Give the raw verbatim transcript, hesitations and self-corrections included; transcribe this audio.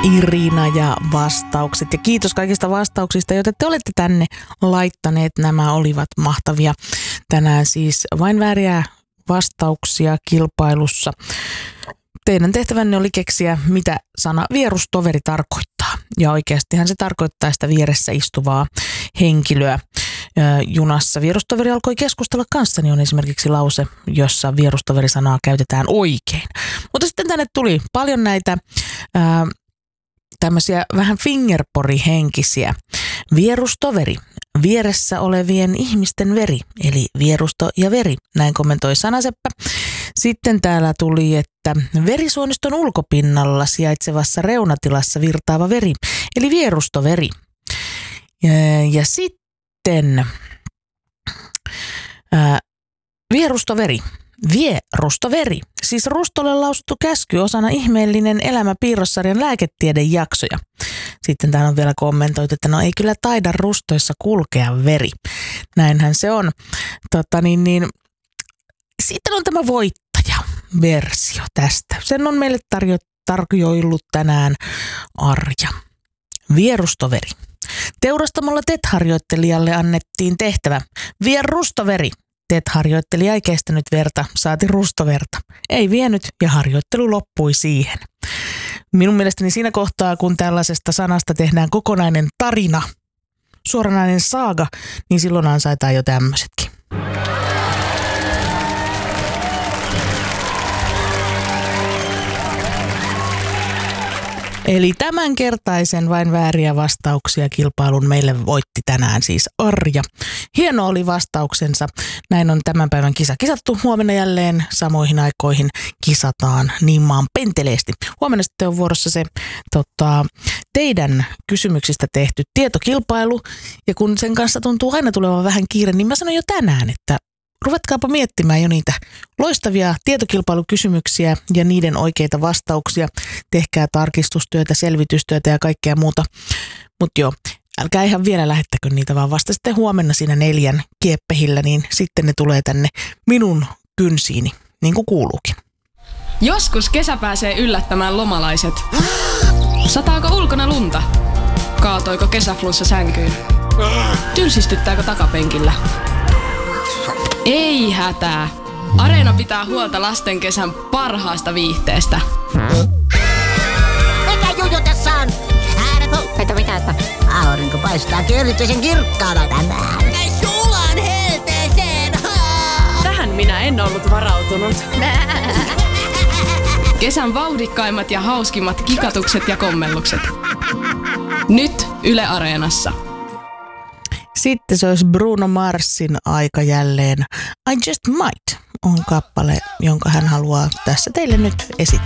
Irina ja vastaukset. Ja kiitos kaikista vastauksista, joita te olette tänne laittaneet. Nämä olivat mahtavia. Tänään siis vain vääriä vastauksia kilpailussa. Teidän tehtävänne oli keksiä, mitä sana vierustoveri tarkoittaa. Ja oikeastihan se tarkoittaa sitä vieressä istuvaa henkilöä. Junassa vierustoveri alkoi keskustella kanssani on esimerkiksi lause, jossa vierustoverisanaa käytetään oikein. Mutta sitten tänne tuli paljon näitä ää, tämmöisiä vähän fingerpori-henkisiä. Vierustoveri, vieressä olevien ihmisten veri, eli vierusto ja veri, näin kommentoi Sanaseppä. Sitten täällä tuli, että verisuoniston ulkopinnalla sijaitsevassa reunatilassa virtaava veri, eli vierustoveri. Ja, ja sitten ää, vierustoveri, vierustoveri, siis Rustolle lausuttu käsky osana ihmeellinen elämä piirrossarjan lääketiedejaksoja. Sitten täällä on vielä kommentoitu, että no ei kyllä taida rustoissa kulkea veri. Näinhän se on. Tota, niin, niin. Sitten on tämä voittajaversio tästä. Sen on meille tarjo- tarjoillut tänään Arja. Vierustoveri. Teurastamolla T E T-harjoittelijalle annettiin tehtävä. Vie rustoveri. T E T-harjoittelija ei kestänyt verta, saati rustoverta. Ei vienyt ja harjoittelu loppui siihen. Minun mielestäni siinä kohtaa, kun tällaisesta sanasta tehdään kokonainen tarina, suoranainen saaga, niin silloin ansaitaan jo tämmöisetkin. Eli tämänkertaisen vain vääriä vastauksia kilpailun meille voitti tänään siis Arja. Hieno oli vastauksensa. Näin on tämän päivän kisa kisattu. Huomenna jälleen samoihin aikoihin kisataan niin maan penteleesti. Huomenna sitten on vuorossa se tota, teidän kysymyksistä tehty tietokilpailu. Ja kun sen kanssa tuntuu aina tulevan vähän kiire, niin mä sanon jo tänään, että ruvetkaapa miettimään jo niitä loistavia tietokilpailukysymyksiä ja niiden oikeita vastauksia. Tehkää tarkistustyötä, selvitystyötä ja kaikkea muuta. Mutta joo, älkää ihan vielä lähettäkö niitä, vaan vasta sitten huomenna siinä neljän kieppehillä, niin sitten ne tulee tänne minun kynsiini, niin kuin kuuluukin. Joskus kesä pääsee yllättämään lomalaiset. Sataako ulkona lunta? Kaatoiko kesäflunssa sänkyyn? Tylsistyttääkö takapenkillä? Ei hätää. Areena pitää huolta lasten kesän parhaasta viihteestä. Mikä juju tässä on? Että mitä, että aurinko paistaa erityisen kirkkaana tänään. Sulan helteeseen. Tähän minä en ollut varautunut. Kesän vauhdikkaimmat ja hauskimmat kikatukset ja kommellukset. Nyt Yle Areenassa. Sitten se olisi Bruno Marsin aika jälleen. I Just Might on kappale, jonka hän haluaa tässä teille nyt esittää.